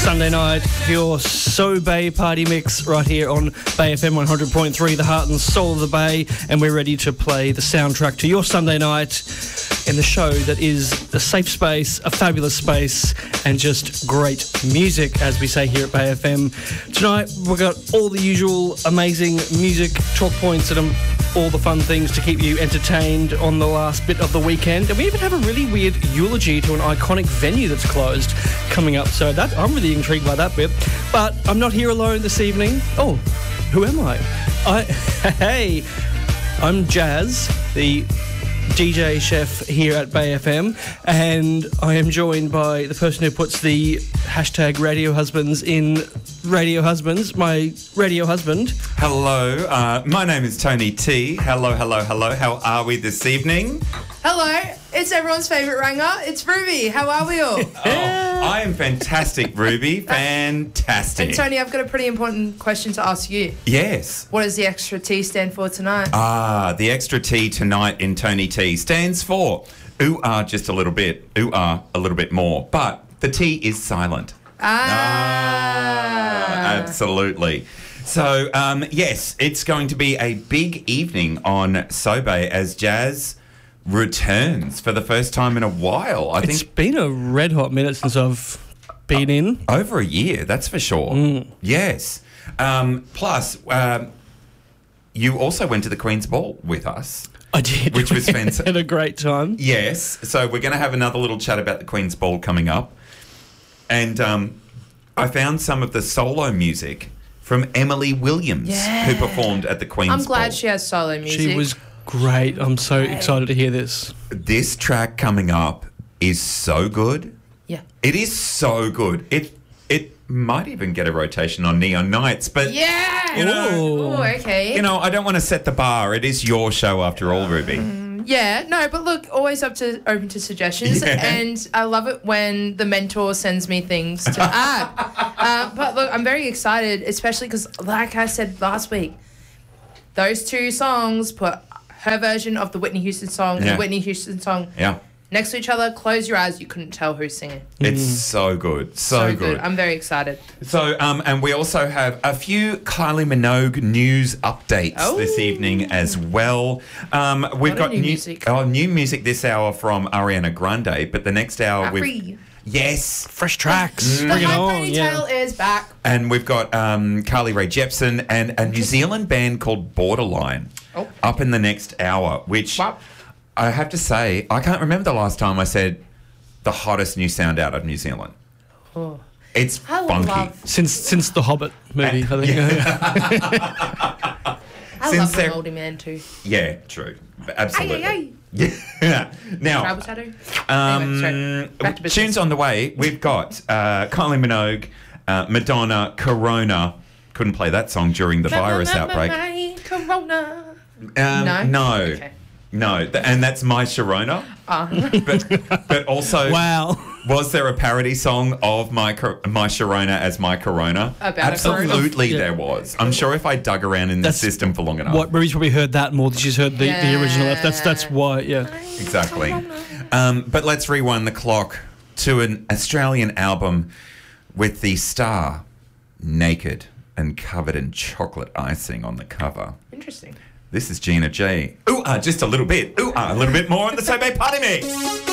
Sunday night, your So Bay party mix right here on Bay FM 100.3, the heart and soul of the Bay, and we're ready to play the soundtrack to your Sunday night in the show that is a safe space, a fabulous space, and just great music, as we say here at Bay FM. Tonight, we've got all the usual amazing music, talk points, and all the fun things to keep you entertained on the last bit of the weekend. And we even have a really weird eulogy to an iconic venue that's closed coming up. So that I'm really intrigued by that bit. But I'm not here alone this evening. Oh, who am I? Hey, I'm Jazz, the DJ chef here at Bay FM, and I am joined by the person who puts the hashtag Radio Husbands in Radio Husbands, my radio husband. Hello, my name is Tony T. Hello. How are we this evening? Hello, it's everyone's favourite ranger. It's Ruby. How are we all? I am fantastic, Ruby. Fantastic. And Tony, I've got a pretty important question to ask you. Yes. What does the extra T stand for tonight? The extra T tonight in Tony T stands for ooh-ah just a little bit, ooh-ah a little bit more. But the T is silent. Absolutely. So, yes, it's going to be a big evening on Sobey as Jazz returns for the first time in a while. I think It's been a red hot minute since I've been in. over a year, that's for sure. Yes. Plus, you also went to the Queen's Ball with us. I did. Which was fantastic. Had a great time. Yes. So we're going to have another little chat about the Queen's Ball coming up. And I found some of the solo music from Emily Williams, who performed at the Queen's Ball. I'm glad she has solo music. She was great. I'm so excited to hear this. This track coming up is so good. Yeah. It is so good. It might even get a rotation on Neon Nights, but Yeah. you know, Oh, okay. you know, I don't want to set the bar. It is your show after all, Ruby. Yeah, no, but look, always open to suggestions, and I love it when the mentor sends me things to add. But look, I'm very excited, especially because, like I said last week, those two songs put her version of the Whitney Houston song and the Whitney Houston song next to each other. Close your eyes, you couldn't tell who's singing. It's so good, so good. I'm very excited. So, and we also have a few Kylie Minogue news updates this evening as well. We've got new music. New music this hour from Ariana Grande, but the next hour Free. Yes. Fresh tracks. The Bring it high on. ponytail is back. And we've got Carly Rae Jepsen and a New Zealand band called Borderline up in the next hour, which I have to say, I can't remember the last time I said the hottest new sound out of New Zealand. Oh. It's funky. Since the Hobbit movie, I think. I love the Moldy Man too. Yeah, true. Absolutely. Aye. Yeah. Now, Tribal Shadow. Anyway, sorry. Back to business. tunes on the way. We've got Kylie Minogue, Madonna, Corona. Couldn't play that song during the virus outbreak. Corona. No. Okay. No, and that's My Sharona. But also, Wow. Was there a parody song of My Sharona as My Corona? About Absolutely, Yeah. there was. I'm sure if I dug around in the system for long enough. What Ruby's probably heard that more than she's heard the original. That's why. Yeah. Exactly. But let's rewind the clock to an Australian album with the star naked and covered in chocolate icing on the cover. Interesting. This is Gina G. Ooh, just a little bit. Ooh, a little bit more on the Sobey Party Mix.